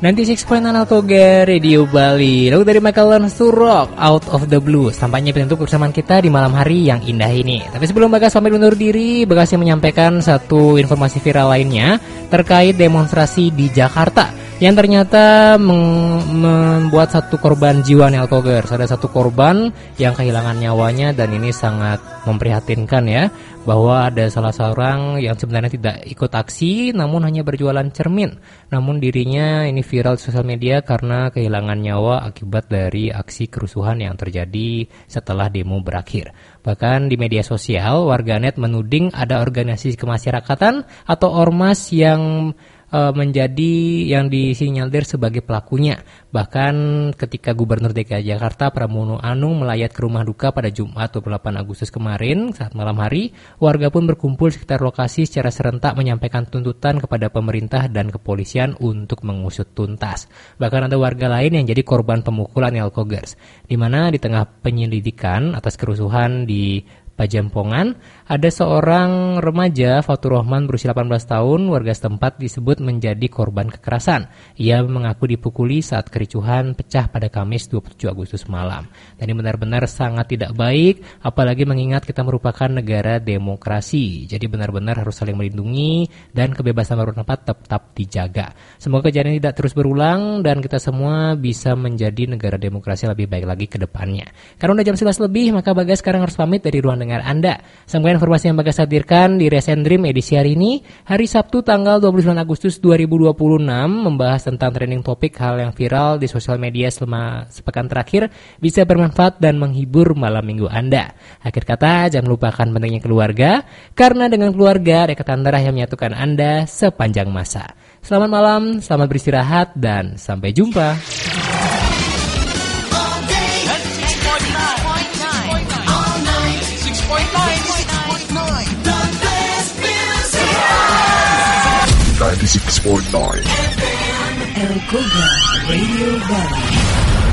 96.9 Alkoga Radio Bali. Lagu dari Michael Learns to Rock, Out of the Blue. Tampaknya penutup kebersamaan kita di malam hari yang indah ini. Tapi sebelum Bagas pamit undur diri, Bagas yang menyampaikan satu informasi viral lainnya terkait demonstrasi di Jakarta yang ternyata membuat satu korban jiwa nih Alkogers. Ada satu korban yang kehilangan nyawanya dan ini sangat memprihatinkan ya, bahwa ada salah seorang yang sebenarnya tidak ikut aksi namun hanya berjualan cermin. Namun dirinya ini viral di sosial media karena kehilangan nyawa akibat dari aksi kerusuhan yang terjadi setelah demo berakhir. Bahkan di media sosial warganet menuding ada organisasi kemasyarakatan atau ormas yang menjadi yang disinyalir sebagai pelakunya. Bahkan ketika Gubernur DKI Jakarta Pramono Anung melayat ke rumah duka pada Jumat 28 Agustus kemarin saat malam hari, warga pun berkumpul di sekitar lokasi secara serentak menyampaikan tuntutan kepada pemerintah dan kepolisian untuk mengusut tuntas. Bahkan ada warga lain yang jadi korban pemukulan Alkogers, di mana di tengah penyelidikan atas kerusuhan di Pajampongan, ada seorang remaja Fatur Rahman berusia 18 tahun, warga setempat disebut menjadi korban kekerasan. Ia mengaku dipukuli saat kericuhan pecah pada Kamis 27 Agustus malam. Dan ini benar-benar sangat tidak baik, apalagi mengingat kita merupakan negara demokrasi. Jadi benar-benar harus saling melindungi dan kebebasan berpendapat tetap dijaga. Semoga kejadian tidak terus berulang dan kita semua bisa menjadi negara demokrasi lebih baik lagi ke depannya. Karena udah jam 11 lebih, maka Bagas sekarang harus pamit dari ruang dengar Anda. Semoga informasi yang Bagas hadirkan di Res and Dream edisi hari ini, hari Sabtu tanggal 29 Agustus 2026, membahas tentang trending topik hal yang viral di sosial media selama sepekan terakhir, bisa bermanfaat dan menghibur malam minggu Anda. Akhir kata, jangan lupakan pentingnya keluarga, karena dengan keluarga, ikatan darah yang menyatukan Anda sepanjang masa. Selamat malam, selamat beristirahat, dan sampai jumpa. FM 96.9 Alkoga Radio Bali.